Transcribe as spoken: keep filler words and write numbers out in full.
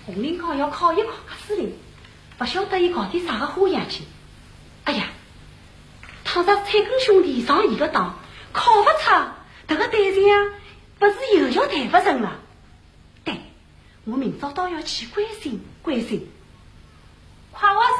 红领高要考一考个司令，不晓得伊搞点啥个花样去。哎呀，倘若蔡根兄弟上一个当，考不出，这个对象啊，不是又要谈不成了。对，我明朝倒要去关心关心。 夸我